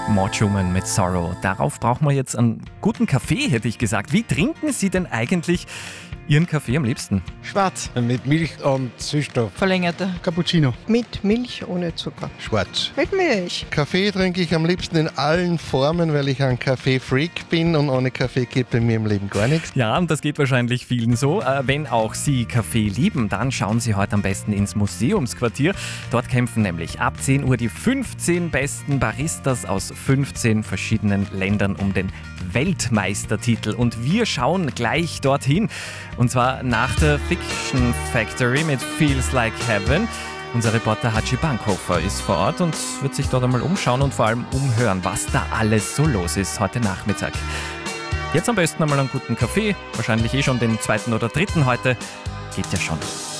Maud Schumann mit Sorrow. Darauf brauchen wir jetzt einen guten Kaffee, hätte ich gesagt. Wie trinken Sie denn eigentlich Ihren Kaffee am liebsten? Schwarz. Mit Milch und Süßstoff. Verlängerter. Cappuccino. Mit Milch ohne Zucker. Schwarz. Mit Milch. Kaffee trinke ich am liebsten in allen Formen, weil ich ein Kaffee-Freak bin und ohne Kaffee geht bei mir im Leben gar nichts. Ja, und das geht wahrscheinlich vielen so. Wenn auch Sie Kaffee lieben, dann schauen Sie heute am besten ins Museumsquartier. Dort kämpfen nämlich ab 10 Uhr die 15 besten Baristas aus 15 verschiedenen Ländern um den Weltmeistertitel. Und wir schauen gleich dorthin. Und zwar nach der Fiction Factory mit Feels Like Heaven. Unser Reporter Hatschi Bankhofer ist vor Ort und wird sich dort einmal umschauen und vor allem umhören, was da alles so los ist heute Nachmittag. Jetzt am besten einmal einen guten Kaffee, wahrscheinlich schon den zweiten oder dritten heute. Geht ja schon.